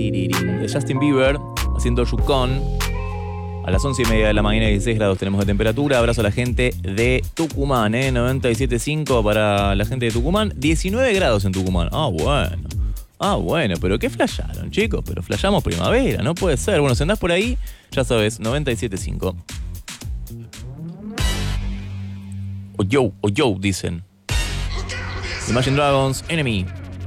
de Justin Bieber haciendo Yukon. A las 11:30 de la mañana, 16 grados tenemos de temperatura. Abrazo a la gente de Tucumán, 97.5 para la gente de Tucumán. 19 grados en Tucumán. Bueno, pero ¿qué flasharon, chicos? Pero flashamos primavera, no puede ser. Bueno, si andás por ahí, ya sabes, 97.5. O yo, dicen. Imagine Dragons, Enemy.